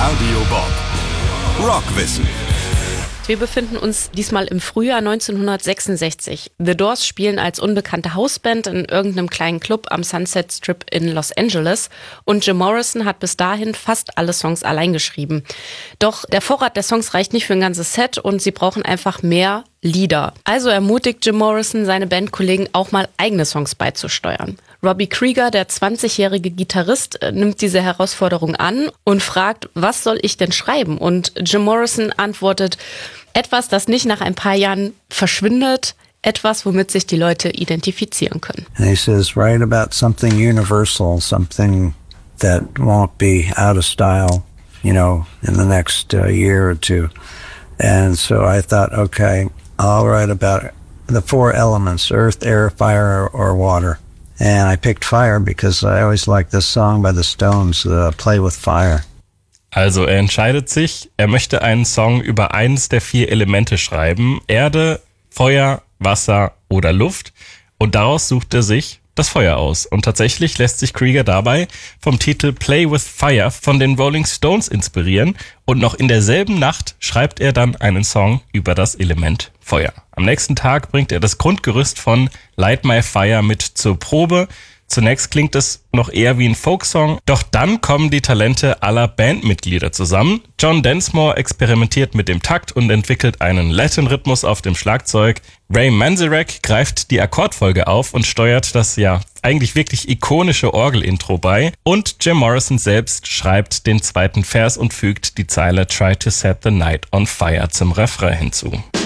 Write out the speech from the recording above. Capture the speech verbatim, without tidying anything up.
Radio Bob. Rockwissen. Wir befinden uns diesmal im Frühjahr neunzehnhundertsechsundsechzig. The Doors spielen als unbekannte Hausband in irgendeinem kleinen Club am Sunset Strip in Los Angeles und Jim Morrison hat bis dahin fast alle Songs allein geschrieben. Doch der Vorrat der Songs reicht nicht für ein ganzes Set und sie brauchen einfach mehr Lieder. Also ermutigt Jim Morrison seine Bandkollegen auch mal eigene Songs beizusteuern. Robbie Krieger, der zwanzigjährige Gitarrist, nimmt diese Herausforderung an und fragt, was soll ich denn schreiben? Und Jim Morrison antwortet, etwas, das nicht nach ein paar Jahren verschwindet, etwas, womit sich die Leute identifizieren können. And he says, write about something universal, something that won't be out of style, you know, in the next uh, year or two. And so I thought, okay, I'll write about the four elements, earth, air, fire, or water. And I picked fire because I always liked this song by the Stones, uh, Play with Fire. Also er entscheidet sich, er möchte einen Song über eines der vier Elemente schreiben. Erde, Feuer, Wasser oder Luft. Und daraus sucht er sich das Feuer aus. Und tatsächlich lässt sich Krieger dabei vom Titel Play with Fire von den Rolling Stones inspirieren. Und noch in derselben Nacht schreibt er dann einen Song über das Element Feuer. Am nächsten Tag bringt er das Grundgerüst von Light My Fire mit zur Probe. Zunächst klingt es noch eher wie ein Folksong, doch dann kommen die Talente aller Bandmitglieder zusammen. John Densmore experimentiert mit dem Takt und entwickelt einen Latin-Rhythmus auf dem Schlagzeug. Ray Manzarek greift die Akkordfolge auf und steuert das ja eigentlich wirklich ikonische Orgelintro bei. Und Jim Morrison selbst schreibt den zweiten Vers und fügt die Zeile Try to set the night on fire zum Refrain hinzu.